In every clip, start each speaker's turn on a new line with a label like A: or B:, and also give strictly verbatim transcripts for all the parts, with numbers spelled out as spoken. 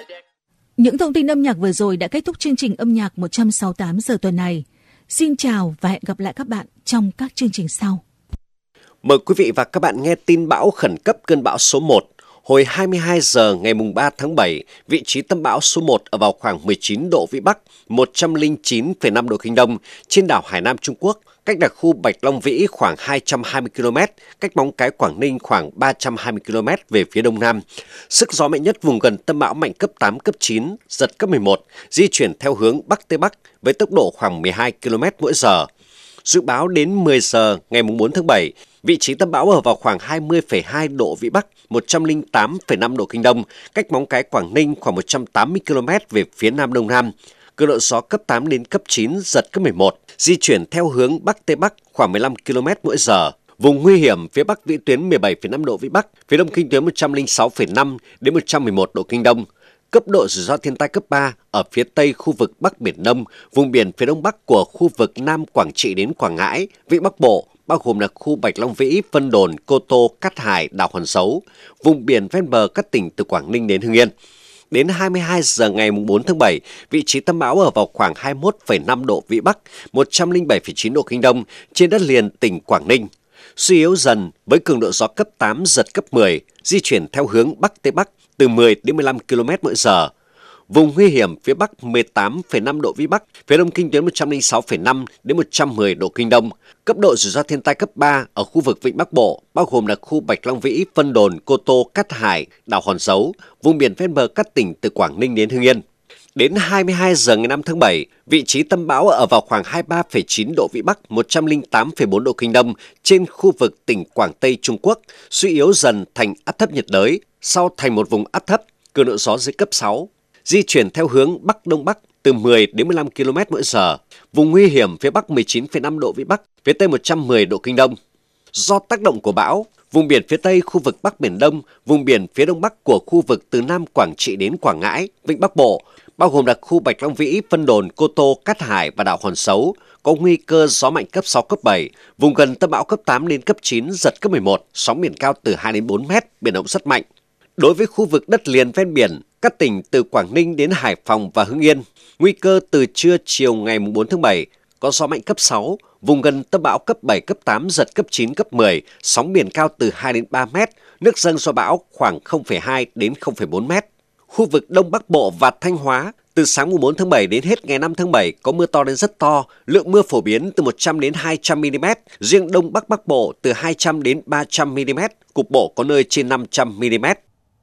A: Những thông tin âm nhạc vừa rồi đã kết thúc chương trình âm nhạc một trăm sáu mươi tám giờ tuần này. Xin chào và hẹn gặp lại các bạn trong các chương trình sau.
B: Mời quý vị và các bạn nghe tin bão khẩn cấp cơn bão số một. Hồi hai mươi hai giờ ngày ba tháng bảy, vị trí tâm bão số một ở vào khoảng mười chín độ Vĩ Bắc, một trăm lẻ chín phẩy năm độ Kinh Đông trên đảo Hải Nam Trung Quốc, cách đặc khu Bạch Long Vĩ khoảng hai trăm hai mươi ki lô mét, cách Móng Cái Quảng Ninh khoảng ba trăm hai mươi ki lô mét về phía đông nam. Sức gió mạnh nhất vùng gần tâm bão mạnh cấp tám, cấp chín, giật cấp mười một, di chuyển theo hướng Bắc Tây Bắc với tốc độ khoảng mười hai ki lô mét mỗi giờ. Dự báo đến mười giờ ngày bốn tháng bảy, vị trí tâm bão ở vào khoảng hai mươi phẩy hai độ Vĩ Bắc, một trăm lẻ tám phẩy năm độ Kinh Đông, cách Móng Cái Quảng Ninh khoảng một trăm tám mươi ki lô mét về phía nam đông nam. Cường độ gió cấp tám đến cấp chín, giật cấp mười một, di chuyển theo hướng Bắc Tây Bắc khoảng mười lăm ki lô mét mỗi giờ. Vùng nguy hiểm phía Bắc vĩ tuyến mười bảy phẩy năm độ Vĩ Bắc, phía Đông kinh tuyến một trăm lẻ sáu phẩy năm đến một trăm mười một độ Kinh Đông. Cấp độ rủi ro thiên tai cấp ba ở phía Tây khu vực Bắc Biển Đông, vùng biển phía Đông Bắc của khu vực Nam Quảng Trị đến Quảng Ngãi, Vịnh Bắc Bộ, bao gồm là khu Bạch Long Vĩ, Vân Đồn, Cô Tô, Cát Hải, đảo Hòn Dấu, vùng biển ven bờ các tỉnh từ Quảng Ninh đến Hưng Yên. Đến hai mươi hai giờ ngày bốn tháng bảy, vị trí tâm bão ở vào khoảng hai mươi mốt phẩy năm độ Vĩ Bắc, một trăm lẻ bảy phẩy chín độ Kinh Đông trên đất liền tỉnh Quảng Ninh. Suy yếu dần với cường độ gió cấp tám, giật cấp mười, di chuyển theo hướng Bắc Tây Bắc từ mười đến mười lăm ki lô mét mỗi giờ. Vùng nguy hiểm phía Bắc mười tám phẩy năm độ Vĩ Bắc, phía Đông kinh tuyến một trăm lẻ sáu phẩy năm đến một trăm mười độ Kinh Đông. Cấp độ rủi ro thiên tai cấp ba ở khu vực Vịnh Bắc Bộ, bao gồm là khu Bạch Long Vĩ, Vân Đồn, Cô Tô, Cát Hải, đảo Hòn Dấu, vùng biển ven bờ các tỉnh từ Quảng Ninh đến Hưng Yên. Đến hai mươi hai giờ ngày năm tháng bảy, vị trí tâm bão ở vào khoảng hai mươi ba phẩy chín độ Vĩ Bắc, một trăm lẻ tám phẩy bốn độ Kinh Đông trên khu vực tỉnh Quảng Tây Trung Quốc, suy yếu dần thành áp thấp nhiệt đới, sau thành một vùng áp thấp, cường độ gió dưới cấp sáu, di chuyển theo hướng Bắc Đông Bắc từ mười đến mười lăm ki lô mét mỗi giờ. Vùng nguy hiểm phía Bắc mười chín phẩy năm độ Vĩ Bắc, phía Tây một trăm mười độ Kinh Đông. Do tác động của bão, vùng biển phía Tây khu vực Bắc Biển Đông, vùng biển phía Đông Bắc của khu vực từ Nam Quảng Trị đến Quảng Ngãi, Vịnh Bắc Bộ, bao gồm là khu Bạch Long Vĩ, Vân Đồn, Cô Tô, Cát Hải và đảo Hòn Dấu, có nguy cơ gió mạnh cấp sáu, cấp bảy, vùng gần tâm bão cấp tám đến cấp chín, giật cấp mười một, sóng biển cao từ hai đến bốn mét, biển động rất mạnh. Đối với khu vực đất liền ven biển, các tỉnh từ Quảng Ninh đến Hải Phòng và Hưng Yên, nguy cơ từ trưa chiều ngày bốn tháng bảy, có gió mạnh cấp sáu, vùng gần tâm bão cấp bảy, cấp tám, giật cấp chín, cấp mười, sóng biển cao từ hai đến ba mét, nước dâng do bão khoảng không phẩy hai đến không phẩy bốn mét. Khu vực Đông Bắc Bộ và Thanh Hóa, từ sáng bốn tháng bảy đến hết ngày năm tháng bảy có mưa to đến rất to, lượng mưa phổ biến từ một trăm đến hai trăm mi li mét, riêng Đông Bắc Bắc Bộ từ hai trăm đến ba trăm mi li mét, cục bộ có nơi trên năm trăm mi li mét.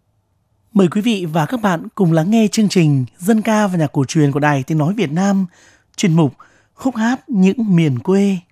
C: Mời quý vị và các bạn cùng lắng nghe chương trình Dân ca và nhạc cổ truyền của Đài Tiếng Nói Việt Nam, chuyên mục Khúc hát những miền quê.